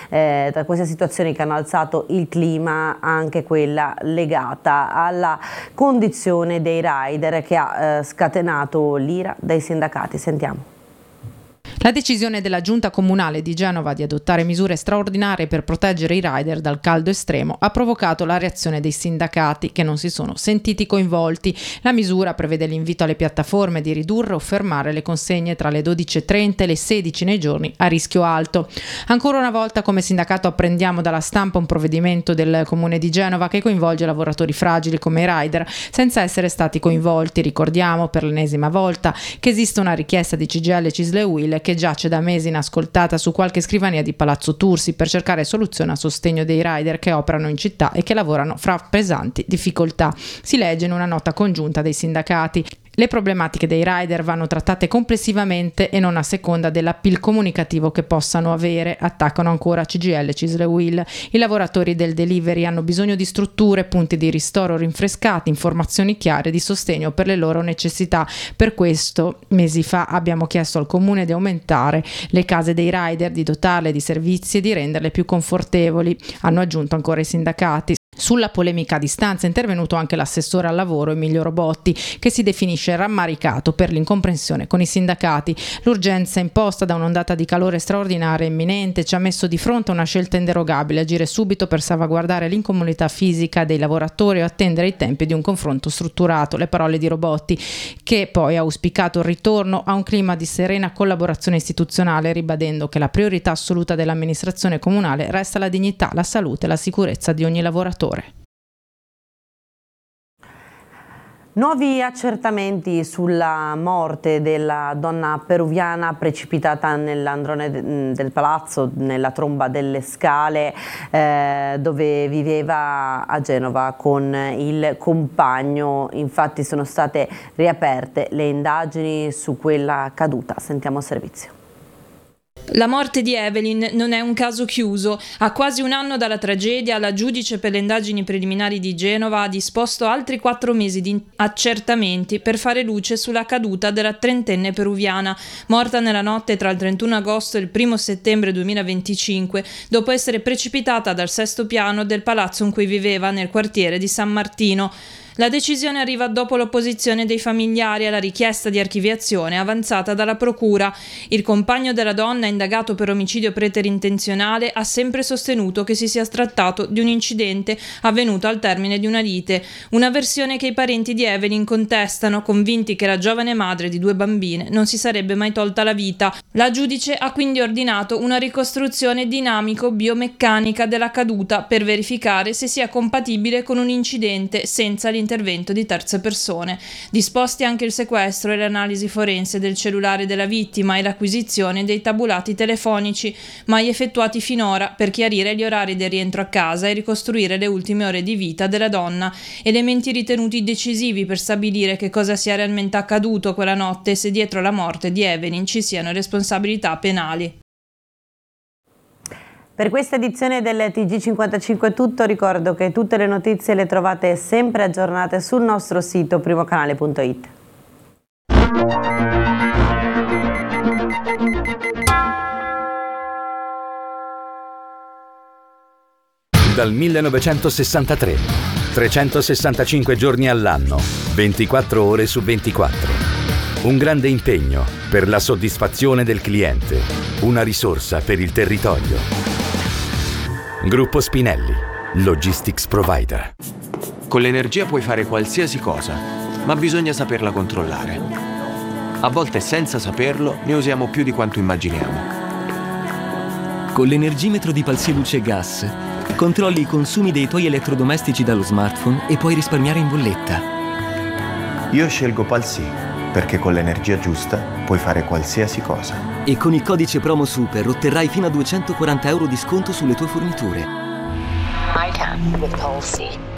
tra queste situazioni che hanno alzato il clima, anche quella legata alla condizione dei rider, che ha scatenato l'ira dei sindacati. Sentiamo. La decisione della Giunta Comunale di Genova di adottare misure straordinarie per proteggere i rider dal caldo estremo ha provocato la reazione dei sindacati, che non si sono sentiti coinvolti. La misura prevede l'invito alle piattaforme di ridurre o fermare le consegne tra le 12.30 e le 16 nei giorni a rischio alto. Ancora una volta, come sindacato, apprendiamo dalla stampa un provvedimento del Comune di Genova che coinvolge lavoratori fragili come i rider senza essere stati coinvolti. Ricordiamo per l'ennesima volta che esiste una richiesta di CGIL e CISL e UIL che giace da mesi inascoltata su qualche scrivania di Palazzo Tursi per cercare soluzioni a sostegno dei rider che operano in città e che lavorano fra pesanti difficoltà. Si legge in una nota congiunta dei sindacati. Le problematiche dei rider vanno trattate complessivamente e non a seconda dell'appeal comunicativo che possano avere, attaccano ancora CGIL, CISL e UIL. I lavoratori del delivery hanno bisogno di strutture, punti di ristoro rinfrescati, informazioni chiare di sostegno per le loro necessità. Per questo, mesi fa, abbiamo chiesto al Comune di aumentare le case dei rider, di dotarle di servizi e di renderle più confortevoli, hanno aggiunto ancora i sindacati. Sulla polemica a distanza è intervenuto anche l'assessore al lavoro Emilio Robotti, che si definisce rammaricato per l'incomprensione con i sindacati. L'urgenza imposta da un'ondata di calore straordinaria e imminente ci ha messo di fronte a una scelta inderogabile: agire subito per salvaguardare l'incolumità fisica dei lavoratori o attendere i tempi di un confronto strutturato. Le parole di Robotti, che poi ha auspicato il ritorno a un clima di serena collaborazione istituzionale, ribadendo che la priorità assoluta dell'amministrazione comunale resta la dignità, la salute e la sicurezza di ogni lavoratore. Nuovi accertamenti sulla morte della donna peruviana precipitata nell'androne del palazzo, nella tromba delle Scale, dove viveva a Genova con il compagno. Infatti sono state riaperte le indagini su quella caduta. Sentiamo il servizio. La morte di Evelyn non è un caso chiuso. A quasi un anno dalla tragedia, la giudice per le indagini preliminari di Genova ha disposto altri 4 mesi di accertamenti per fare luce sulla caduta della trentenne peruviana, morta nella notte tra il 31 agosto e il 1 settembre 2025, dopo essere precipitata dal 6° piano del palazzo in cui viveva nel quartiere di San Martino. La decisione arriva dopo l'opposizione dei familiari alla richiesta di archiviazione avanzata dalla procura. Il compagno della donna, indagato per omicidio preterintenzionale, ha sempre sostenuto che si sia trattato di un incidente avvenuto al termine di una lite, una versione che i parenti di Evelyn contestano, convinti che la giovane madre di 2 bambine non si sarebbe mai tolta la vita. La giudice ha quindi ordinato una ricostruzione dinamico-biomeccanica della caduta per verificare se sia compatibile con un incidente senza l'intervento di terze persone. Disposti anche il sequestro e l'analisi forense del cellulare della vittima e l'acquisizione dei tabulati telefonici mai effettuati finora per chiarire gli orari del rientro a casa e ricostruire le ultime ore di vita della donna, elementi ritenuti decisivi per stabilire che cosa sia realmente accaduto quella notte e se dietro la morte di Evelyn ci siano responsabilità penali. Per questa edizione del TG55 è tutto. Ricordo che tutte le notizie le trovate sempre aggiornate sul nostro sito primocanale.it. Dal 1963, 365 giorni all'anno, 24 ore su 24. Un grande impegno per la soddisfazione del cliente, una risorsa per il territorio. Gruppo Spinelli, Logistics Provider. Con l'energia puoi fare qualsiasi cosa, ma bisogna saperla controllare. A volte senza saperlo ne usiamo più di quanto immaginiamo. Con l'energimetro di Palsy Luce Gas controlli i consumi dei tuoi elettrodomestici dallo smartphone e puoi risparmiare in bolletta. Io scelgo Palsy perché con l'energia giusta puoi fare qualsiasi cosa. E con il codice promo SUPER otterrai fino a €240 di sconto sulle tue forniture. I can with Palsy.